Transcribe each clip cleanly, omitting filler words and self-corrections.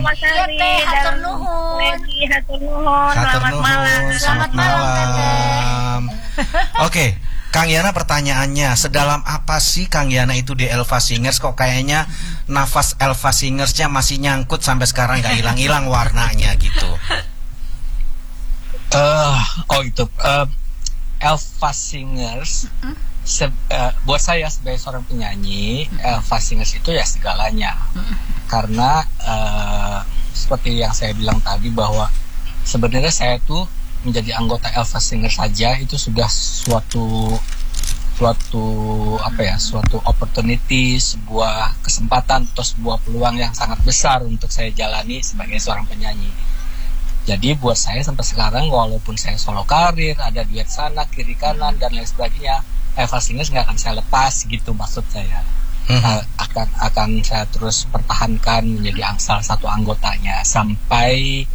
Mas Ari dan Lady, hatur nuhun. Selamat malam. Selamat malam. Oke, Kang Yana, pertanyaannya, sedalam apa sih Kang Yana itu di Elva Singers? Kok kayaknya nafas Elva Singersnya masih nyangkut sampai sekarang, nggak hilang-hilang warnanya gitu? Elva Singers, buat saya sebagai seorang penyanyi, Elva Singers itu ya segalanya. Karena seperti yang saya bilang tadi, bahwa sebenarnya saya tuh menjadi anggota Elva Singers saja itu sudah suatu opportunity, sebuah kesempatan atau sebuah peluang yang sangat besar untuk saya jalani sebagai seorang penyanyi. Jadi buat saya sampai sekarang, walaupun saya solo karir, ada duet sana kiri kanan dan lain sebagainya, Elva Singers nggak akan saya lepas gitu, maksud saya. Akan saya terus pertahankan menjadi salah satu anggotanya sampai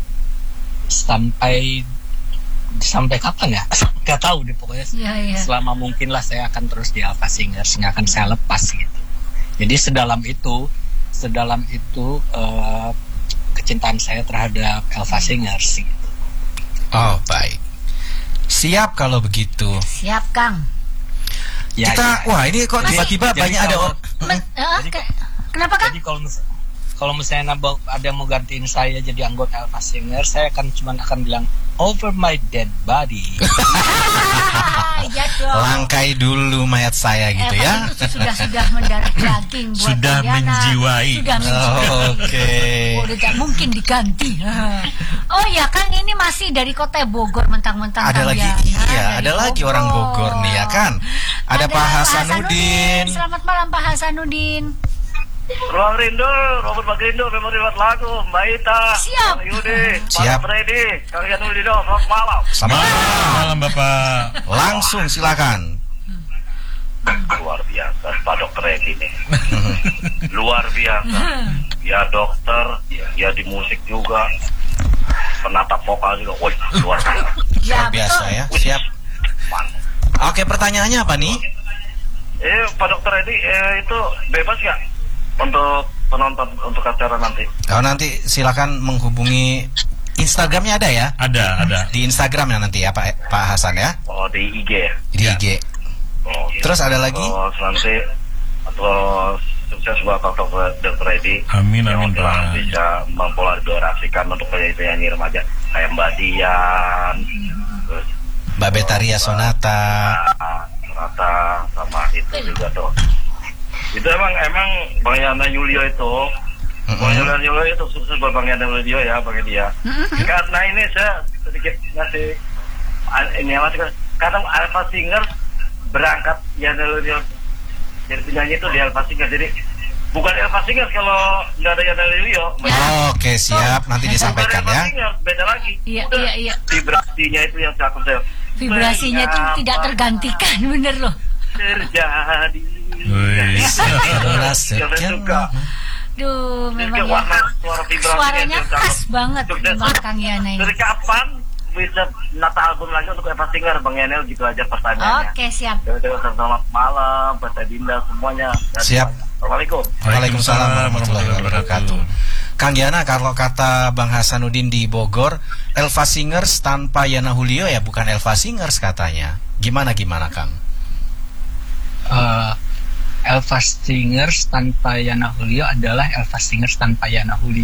kapan ya? Gak tahu deh, pokoknya selama mungkin lah saya akan terus di Elva Singers, nggak akan saya lepas gitu. Jadi sedalam itu kecintaan saya terhadap Elva Singers gitu. Oh, baik. Siap kalau begitu. Siap, Kang. Ya, wah ini kok tiba-tiba banyak ada orang. Kenapa, Kang? Jadi kalau misalnya ada yang mau gantiin saya jadi anggota Elva Singers, saya cuma akan bilang over my dead body. Ya dong. Langkai dulu mayat saya gitu ya. Sudah mendarah daging buat sudah menjiwai. Oke. Tidak mungkin diganti. Oh ya, Kang, ini masih dari kota Bogor, mentang-mentang ada Kang lagi, ya. ada lagi orang Bogor nih ya kan. Ada Pak Hasanuddin. Selamat malam Pak Hasanuddin. Ruang Rindu, Robert Bagrindo, memori buat lagu, Mbak Ita, Siap. Kang Yudi, Siap. Pak Freddy, Kang Yanulido, selamat malam. Selamat malam Bapak. Langsung silakan. Luar biasa Pak Dokter Edi nih. Luar biasa. Ya dokter, ya di musik juga. Penata vokal juga. Wih, luar biasa. Luar biasa ya. Siap. Oke, pertanyaannya apa nih? Pak Dokter Edi, itu bebas nggak untuk penonton untuk acara nanti? Kalau nanti silakan menghubungi Instagramnya, ada ya? Ada. Di Instagram ya nanti ya Pak Hasan ya? Oh, di IG ya? Di IG. Oh, gitu. Terus ada lagi? Terus nanti sukses buat Dokter Edi. Amin Yang Pak. bisa mempolarisasikan untuk penyanyi remaja kayak Mbak Dian, terus Mbak Betaria Sonata. Sonata sama itu juga tuh. Itu emang Bang Yana Yulio itu, Bang Yana Yulio itu sukses buat Bang Yana Yulio ya, Bang Edi ya. Karena ini saya sedikit ngasih ini karena Elva Singers berangkat Yana Yulio jadi penyanyi itu di Elva Singers, jadi bukan Elva Singers kalau nggak ada Yana Yulio. Oke, siap, nanti disampaikan ya. Singers, beda lagi. Iya. Vibrasinya itu yang cakep saya. Vibrasinya itu tidak tergantikan, bener loh. Terjadi. Saya suka. Duh, memang ya. Suaranya khas banget Kang Yana ini. Dari kapan bisa nata album lagi untuk Elva Singers, Bang Yanel? Gitu aja pertanyaannya. Oke, siap. Selamat malam, Pak Dinda semuanya. Siap. Assalamualaikum. Waalaikumsalam warahmatullahi wabarakatuh. Kang Yana, kalau kata Bang Hasanuddin di Bogor, Elva Singers tanpa Yana Julio ya bukan Elva Singers katanya. Gimana Kang? Elva Singers tanpa Yana Julio adalah Elva Singers tanpa Yana Julio.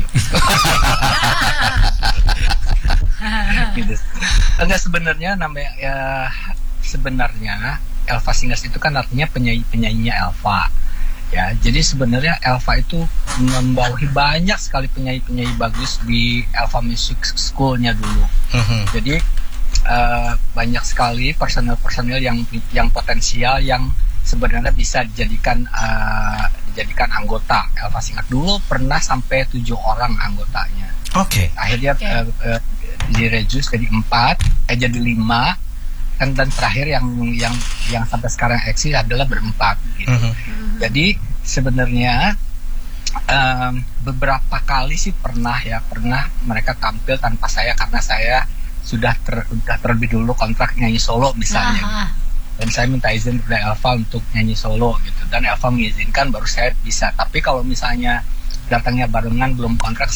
Gitu. Enggak, sebenarnya namanya sebenarnya Elva Singers itu kan artinya penyanyinya Elva. Ya, jadi sebenarnya Elva itu membawahi banyak sekali penyanyi-penyanyi bagus di Elva Music School-nya dulu. Jadi banyak sekali personel yang potensial yang sebenarnya bisa dijadikan anggota Elva Singers. Dulu pernah sampai 7 orang anggotanya. Oke. Akhirnya direduce jadi 4, jadi 5. Dan terakhir yang sampai sekarang eksis adalah berempat gitu. Jadi sebenarnya beberapa kali sih pernah mereka tampil tanpa saya karena saya sudah terlebih dulu kontrak nyanyi solo misalnya gitu. Dan saya minta izin kepada Elva untuk nyanyi solo gitu, dan Elva mengizinkan baru saya bisa. Tapi kalau misalnya datangnya barengan belum kontrak,